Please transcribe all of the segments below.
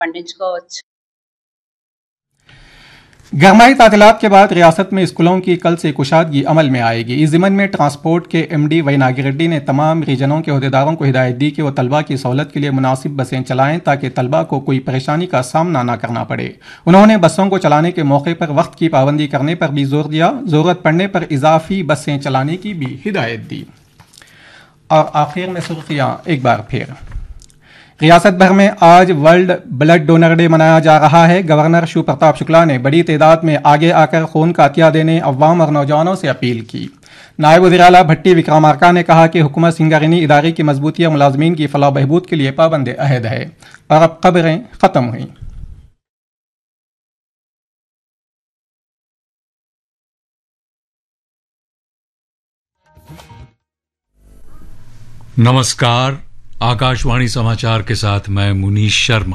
పండించుకోవచ్చు. गहमाई तातीलात के बाद रियासत में स्कूलों की कल से कुशादगी अमल में आएगी. इस ज़िमन में ट्रांसपोर्ट के MD वही नागिरेड्डी ने तमाम रीजनों के अहदेदारों को हिदायत दी कि वो तलबा की सहूलत के लिए मुनासिब बसें चलाएं ताकि तलबा को कोई परेशानी का सामना न करना पड़े. उन्होंने बसों को चलाने के मौके पर वक्त की पाबंदी करने पर भी जोर दिया. ज़रूरत पड़ने पर इजाफी बसें चलाने की भी हिदायत दी. और आखिर में सुर्खियाँ एक बार फिर. रियासत भर में आज वर्ल्ड ब्लड डोनर डे मनाया जा रहा है. गवर्नर शिव प्रताप शुक्ला ने बड़ी तादाद में आगे आकर खून का अतिया देने अवाम और नौजवानों से अपील की. नायब वज़ीर आला भट्टी विक्रमार्का ने कहा कि हुकूमत सिंगारिनी इदारे की मजबूती और मुलाजमीन की फलाह बहबूद के लिए पाबंद अहद है. और अब खबरें खत्म हुई. नमस्कार, आकाशवाणी समाचार के साथ मैं मुनीश शर्मा.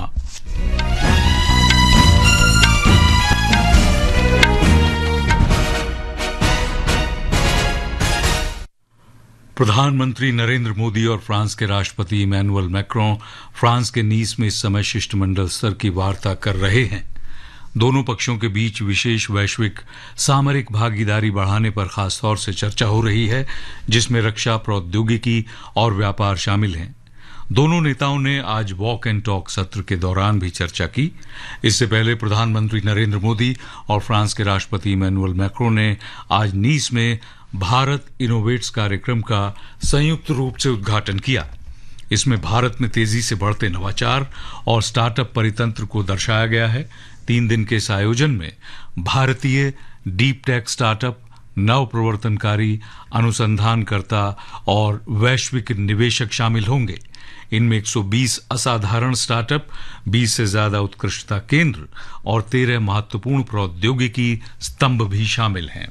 प्रधानमंत्री नरेंद्र मोदी और फ्रांस के राष्ट्रपति इमैनुअल मैक्रों फ्रांस के नीस में इस समय शिष्टमंडल स्तर की वार्ता कर रहे हैं. दोनों पक्षों के बीच विशेष वैश्विक सामरिक भागीदारी बढ़ाने पर खासतौर से चर्चा हो रही है, जिसमें रक्षा, प्रौद्योगिकी और व्यापार शामिल हैं. दोनों नेताओं ने आज वॉक एंड टॉक सत्र के दौरान भी चर्चा की. इससे पहले प्रधानमंत्री नरेंद्र मोदी और फ्रांस के राष्ट्रपति इमैनुअल मैक्रों ने आज नीस में भारत इनोवेट्स कार्यक्रम का संयुक्त रूप से उद्घाटन किया. इसमें भारत में तेजी से बढ़ते नवाचार और स्टार्टअप परितंत्र को दर्शाया गया है. 3 दिन के इस आयोजन में भारतीय डीप टेक स्टार्टअप, नव प्रवर्तनकारी, अनुसंधानकर्ता और वैश्विक निवेशक शामिल होंगे. इनमें 120 असाधारण स्टार्टअप, 20 से ज्यादा उत्कृष्टता केंद्र और 13 महत्वपूर्ण प्रौद्योगिकी स्तंभ भी शामिल हैं.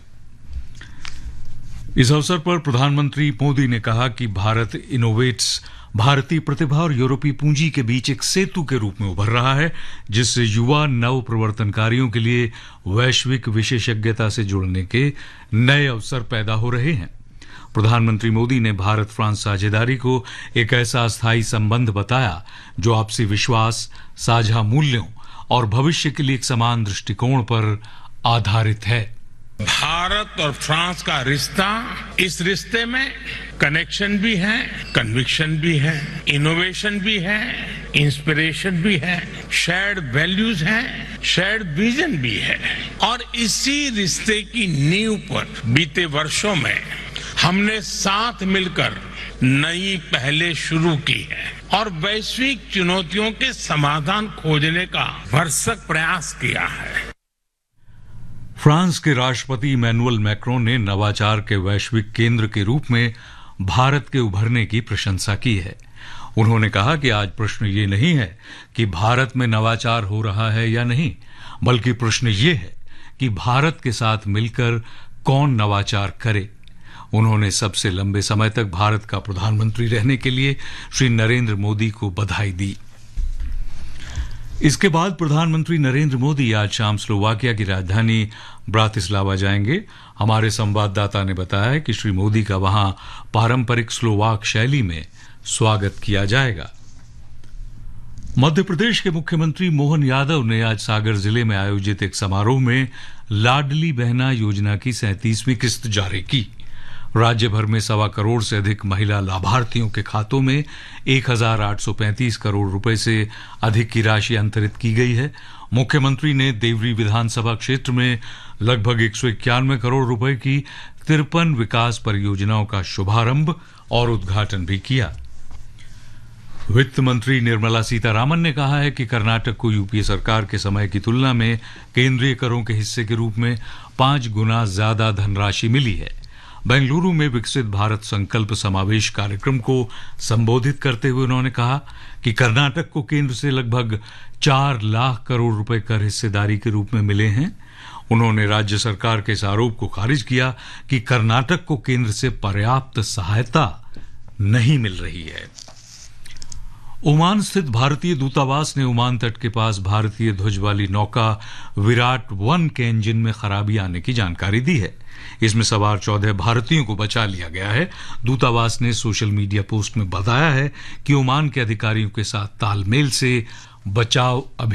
इस अवसर पर प्रधानमंत्री मोदी ने कहा कि भारत इनोवेट्स भारतीय प्रतिभा और यूरोपीय पूंजी के बीच एक सेतु के रूप में उभर रहा है, जिससे युवा नव प्रवर्तनकारियों के लिए वैश्विक विशेषज्ञता से जुड़ने के नए अवसर पैदा हो रहे हैं. प्रधानमंत्री मोदी ने भारत फ्रांस साझेदारी को एक ऐसा अस्थायी संबंध बताया जो आपसी विश्वास, साझा मूल्यों और भविष्य के लिए एक समान दृष्टिकोण पर आधारित है. भारत और फ्रांस का रिश्ता, इस रिश्ते में कनेक्शन भी है, कन्विक्शन भी है, इनोवेशन भी है, इंस्पिरेशन भी है, शेयर्ड वैल्यूज है, शेयर्ड विजन भी है. और इसी रिश्ते की नींव पर बीते वर्षों में हमने साथ मिलकर नई पहलें शुरू की है और वैश्विक चुनौतियों के समाधान खोजने का भरसक प्रयास किया है. फ्रांस के राष्ट्रपति इमैनुअल मैक्रों ने नवाचार के वैश्विक केंद्र के रूप में भारत के उभरने की प्रशंसा की है. उन्होंने कहा कि आज प्रश्न ये नहीं है कि भारत में नवाचार हो रहा है या नहीं, बल्कि प्रश्न ये है कि भारत के साथ मिलकर कौन नवाचार करे. उन्होंने सबसे लंबे समय तक भारत का प्रधानमंत्री रहने के लिए श्री नरेंद्र मोदी को बधाई दी. इसके बाद प्रधानमंत्री नरेंद्र मोदी आज शाम स्लोवाकिया की राजधानी ब्रातिस्लावा जाएंगे. हमारे संवाददाता ने बताया है कि श्री मोदी का वहां पारंपरिक स्लोवाक शैली में स्वागत किया जाएगा. मध्य प्रदेश के मुख्यमंत्री मोहन यादव ने आज सागर जिले में आयोजित एक समारोह में लाडली बहना योजना की 37वीं किस्त जारी की. राज्य भर में 1.25 करोड़ से अधिक महिला लाभार्थियों के खातों में 1,835 करोड़ रुपए से अधिक की राशि अंतरित की गई है. मुख्यमंत्री ने देवरी विधानसभा क्षेत्र में लगभग 191 करोड़ रुपए की 53 विकास परियोजनाओं का शुभारंभ और उद्घाटन भी किया. वित्त मंत्री निर्मला सीतारामन ने कहा है कि कर्नाटक को यूपीए सरकार के समय की तुलना में केंद्रीय करों के हिस्से के रूप में 5 गुना ज्यादा धनराशि मिली है. बेंगलुरु में विकसित भारत संकल्प समावेश कार्यक्रम को संबोधित करते हुए उन्होंने कहा कि कर्नाटक को केंद्र से लगभग 4 लाख करोड़ रुपए कर हिस्सेदारी के रूप में मिले हैं. उन्होंने राज्य सरकार के इस आरोप को खारिज किया कि कर्नाटक को केंद्र से पर्याप्त सहायता नहीं मिल रही है. ओमान स्थित भारतीय दूतावास ने ओमान तट के पास भारतीय ध्वज वाली नौका विराट 1 के इंजन में खराबी आने की जानकारी दी है. इसमें सवार 14 भारतीयों को बचा लिया गया है. दूतावास ने सोशल मीडिया पोस्ट में बताया है कि ओमान के अधिकारियों के साथ तालमेल से बचाव